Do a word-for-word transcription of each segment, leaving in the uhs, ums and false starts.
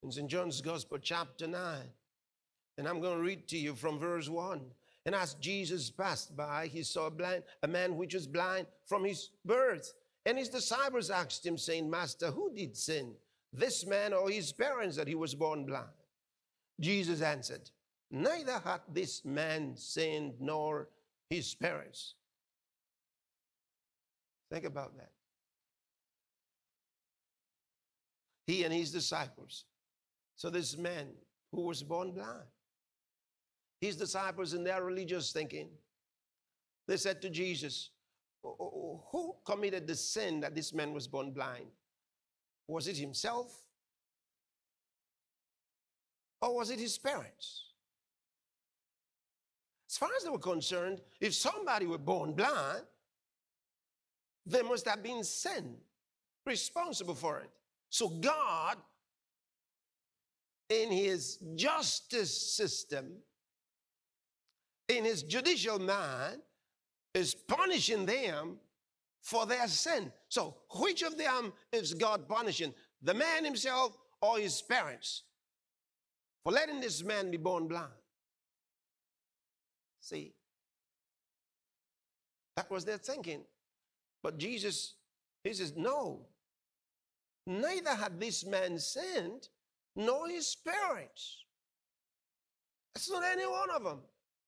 in Saint John's Gospel, chapter nine. And I'm going to read to you from verse one. And as Jesus passed by, he saw a, blind, a man which was blind from his birth. And his disciples asked him, saying, Master, who did sin, this man or his parents, that he was born blind? Jesus answered, neither hath this man sinned nor his parents. Think about that. He and his disciples. So this man who was born blind, his disciples in their religious thinking, they said to Jesus, who committed the sin that this man was born blind? Was it himself? Or was it his parents? As far as they were concerned, if somebody were born blind, there must have been sin responsible for it. So God, in his justice system, in his judicial mind, is punishing them for their sin. So which of them is God punishing? The man himself or his parents? For letting this man be born blind. See? That was their thinking. But Jesus, he says, no. Neither had this man sinned, nor his parents. It's not any one of them.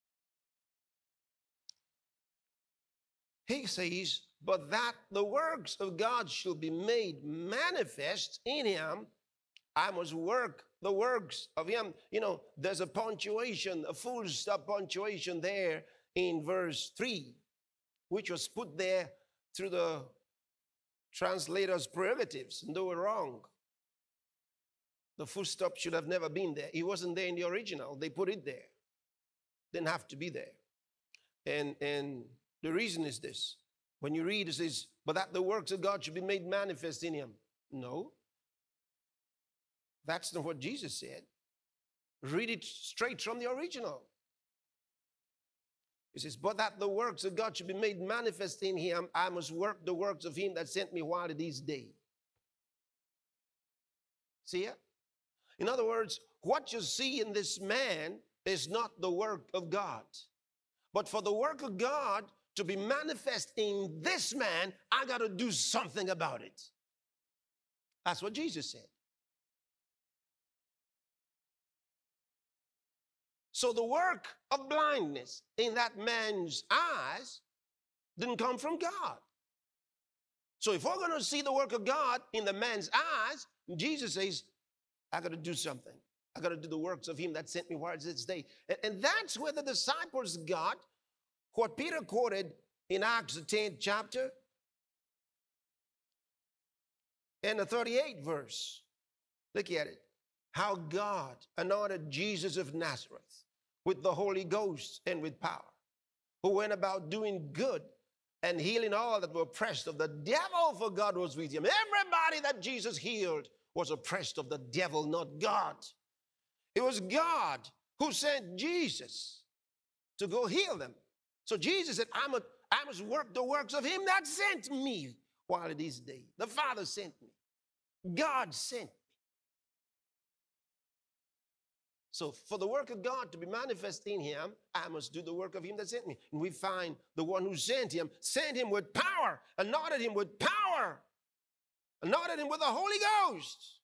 He says, but that the works of God should be made manifest in him, I must work the works of him. You know, there's a punctuation, a full stop punctuation there in verse three, which was put there through the translator's prerogatives, and they were wrong. The full stop should have never been there. It wasn't there in the original. They put it there. Didn't have to be there. And, and the reason is this. When you read, it says, but that the works of God should be made manifest in him. No. That's not what Jesus said. Read it straight from the original. It says, but that the works of God should be made manifest in him, I must work the works of him that sent me while it is day. See it? In other words, what you see in this man is not the work of God. But for the work of God to be manifest in this man, I got to do something about it. That's what Jesus said. So the work of blindness in that man's eyes didn't come from God. So if we're going to see the work of God in the man's eyes, Jesus says, I got to do something. I got to do the works of him that sent me while it's this day. And, and that's where the disciples got what Peter quoted in Acts, the tenth chapter and the thirty-eighth verse. Look at it. How God anointed Jesus of Nazareth with the Holy Ghost and with power, who went about doing good and healing all that were oppressed of the devil, for God was with him. Everybody that Jesus healed was oppressed of the devil, not God. It was God who sent Jesus to go heal them. So Jesus said, I'm a, I must work the works of him that sent me while it is day. The Father sent me. God sent me. So for the work of God to be manifest in him, I must do the work of him that sent me. And we find the one who sent him, sent him with power, anointed him with power, anointed him with the Holy Ghost,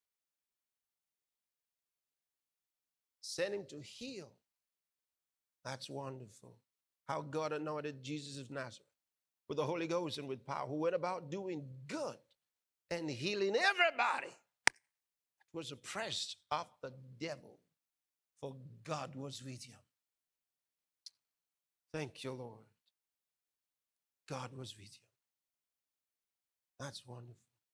sent him to heal. That's wonderful. How God anointed Jesus of Nazareth with the Holy Ghost and with power, who went about doing good and healing everybody that was oppressed of the devil, for God was with him. Thank you, Lord. God was with you. That's wonderful.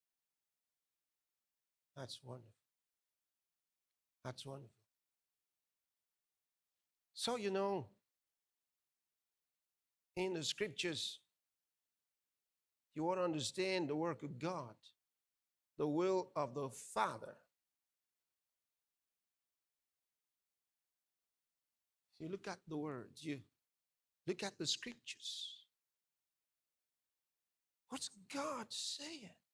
That's wonderful. That's wonderful. So, you know, in the scriptures, you want to understand the work of God, the will of the Father. You look at the words, you look at the scriptures. What's God saying?